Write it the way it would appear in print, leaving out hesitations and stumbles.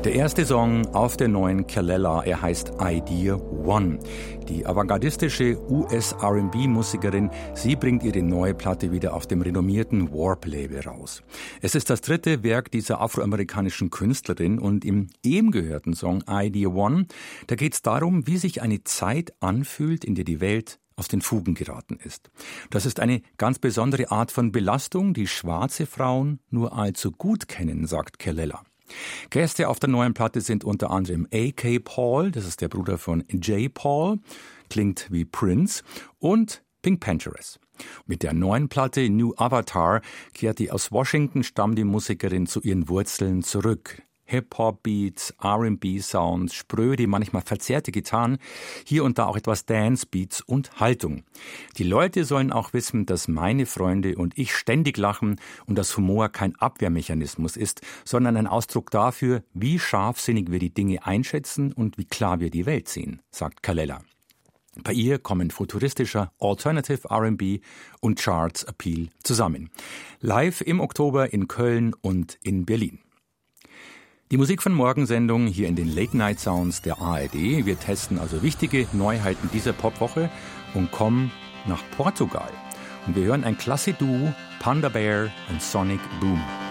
Der erste Song auf der neuen Kelela, er heißt Idea One. Die avantgardistische US-R&B-Musikerin, sie bringt ihre neue Platte wieder auf dem renommierten Warp-Label raus. Es ist das dritte Werk dieser afroamerikanischen Künstlerin und im eben gehörten Song Idea One, da geht es darum, wie sich eine Zeit anfühlt, in der die Welt aus den Fugen geraten ist. Das ist eine ganz besondere Art von Belastung, die schwarze Frauen nur allzu gut kennen, sagt Kelela. Gäste auf der neuen Platte sind unter anderem A.K. Paul, das ist der Bruder von J. Paul, klingt wie Prince, und Pink Panthers. Mit der neuen Platte New Avatar kehrt die aus Washington stammende Musikerin zu ihren Wurzeln zurück. Hip-Hop-Beats, R&B-Sounds, spröde, manchmal verzerrte Gitarren, hier und da auch etwas Dance-Beats und Haltung. Die Leute sollen auch wissen, dass meine Freunde und ich ständig lachen und dass Humor kein Abwehrmechanismus ist, sondern ein Ausdruck dafür, wie scharfsinnig wir die Dinge einschätzen und wie klar wir die Welt sehen, sagt Kelela. Bei ihr kommen futuristischer Alternative R&B und Charts-Appeal zusammen. Live im Oktober in Köln und in Berlin. Die Musik von Morgensendung hier in den Late Night Sounds der ARD. Wir testen also wichtige Neuheiten dieser Popwoche und kommen nach Portugal. Und wir hören ein klasse Duo, Panda Bear und Sonic Boom.